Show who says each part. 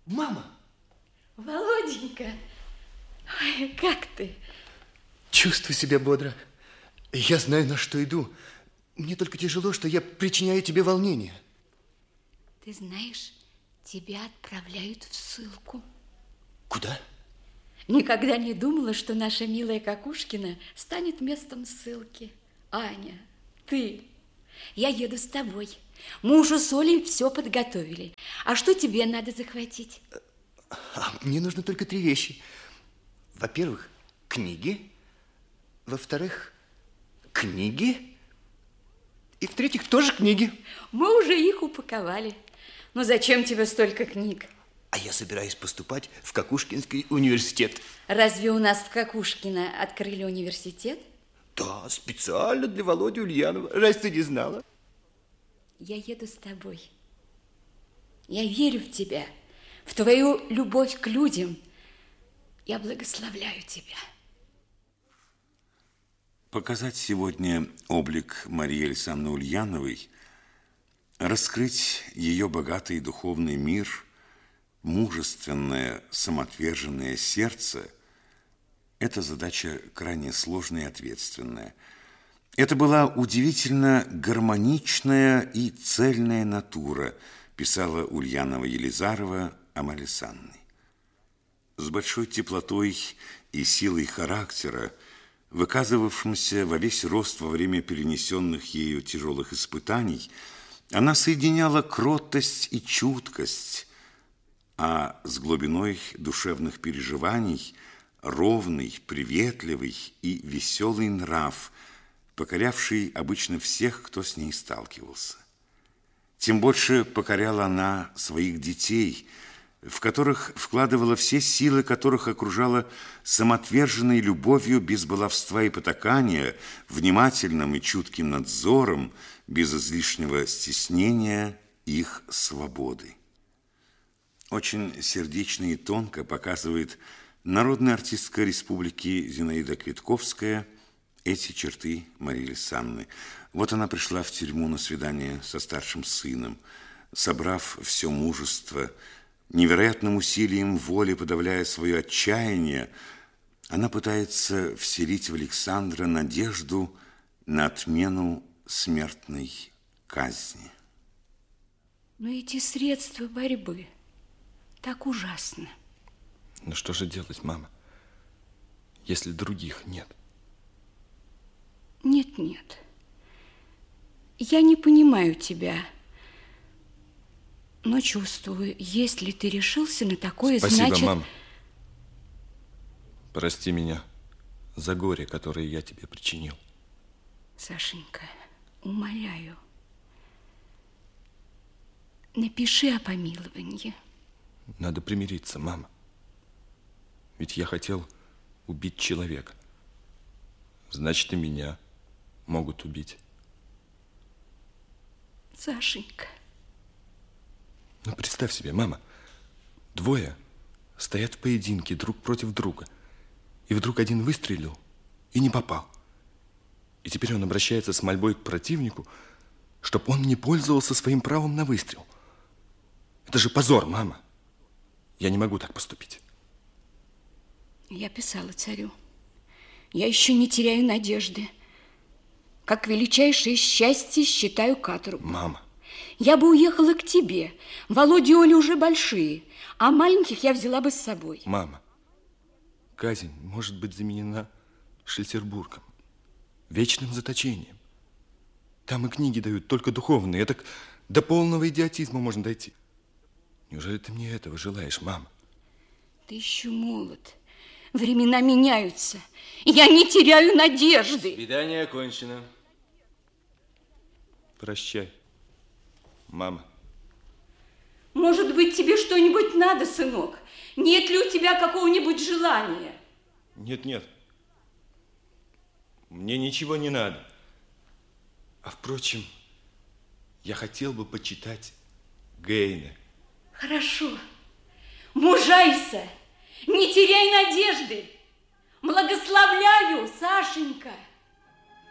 Speaker 1: Мама!
Speaker 2: Володенька, ой, как ты?
Speaker 1: Чувствую себя бодро. Я знаю, на что иду. Мне только тяжело, что я причиняю тебе волнение.
Speaker 2: Ты знаешь, тебя отправляют в ссылку.
Speaker 1: Куда?
Speaker 2: Никогда не думала, что наша милая Какушкина станет местом ссылки. Аня, ты, я еду с тобой. Мы уже с Олей все подготовили. А что тебе надо захватить?
Speaker 1: Мне нужно только 3 вещи. Во-первых, книги. Во-вторых, книги. И в-третьих, тоже книги.
Speaker 2: Мы уже их упаковали. Но зачем тебе столько книг?
Speaker 1: А я собираюсь поступать в Какушкинский университет.
Speaker 2: Разве у нас в Какушкино открыли университет?
Speaker 1: Да, специально для Володи Ульянова. Разве ты не знала?
Speaker 2: Я еду с тобой. Я верю в тебя, в твою любовь к людям. Я благословляю тебя.
Speaker 3: Показать сегодня облик Марии Александровны Ульяновой, раскрыть ее богатый духовный мир, мужественное, самоотверженное сердце – это задача крайне сложная и ответственная. Это была удивительно гармоничная и цельная натура, писала Ульянова-Елизарова о Марии Александровне. С большой теплотой и силой характера, выказывавшимся во весь рост во время перенесенных ею тяжелых испытаний, она соединяла кротость и чуткость, а с глубиной душевных переживаний ровный, приветливый и веселый нрав, покорявший обычно всех, кто с ней сталкивался. Тем больше покоряла она своих детей, в которых вкладывала все силы, которых окружала самоотверженной любовью без баловства и потакания, внимательным и чутким надзором, без излишнего стеснения их свободы. Очень сердечно и тонко показывает народная артистка республики Зинаида Квитковская эти черты Марии Александровны. Вот она пришла в тюрьму на свидание со старшим сыном, собрав все мужество, невероятным усилием воли подавляя свое отчаяние, она пытается вселить в Александра надежду на отмену смертной казни.
Speaker 2: Но эти средства борьбы так ужасно.
Speaker 4: Ну что же делать, мама, если других нет?
Speaker 2: Нет. Я не понимаю тебя, но чувствую, если ты решился на такое,
Speaker 4: Спасибо,
Speaker 2: значит...
Speaker 4: мама. Прости меня за горе, которое я тебе причинил.
Speaker 2: Сашенька, умоляю, напиши о помиловании.
Speaker 4: Надо примириться, мама. Ведь я хотел убить человека. Значит, и меня могут убить.
Speaker 2: Сашенька.
Speaker 4: Ну, представь себе, мама, 2 стоят в поединке друг против друга. И вдруг один выстрелил и не попал. И теперь он обращается с мольбой к противнику, чтобы он не пользовался своим правом на выстрел. Это же позор, мама. Я не могу так поступить.
Speaker 2: Я писала царю. Я еще не теряю надежды. Как величайшее счастье считаю каторгу.
Speaker 4: Мама.
Speaker 2: Я бы уехала к тебе. Володя и Оля уже большие, а маленьких я взяла бы с собой.
Speaker 4: Мама, казнь может быть заменена Шлиссельбургом, вечным заточением. Там и книги дают только духовные. Это до полного идиотизма можно дойти. Неужели ты мне этого желаешь, мама?
Speaker 2: Ты еще молод. Времена меняются. Я не теряю надежды.
Speaker 5: Свидание окончено.
Speaker 4: Прощай, мама.
Speaker 2: Может быть, тебе что-нибудь надо, сынок? Нет ли у тебя какого-нибудь желания?
Speaker 4: Нет. Мне ничего не надо. А впрочем, я хотел бы почитать Гейне.
Speaker 2: Хорошо. Мужайся. Не теряй надежды. Благословляю, Сашенька.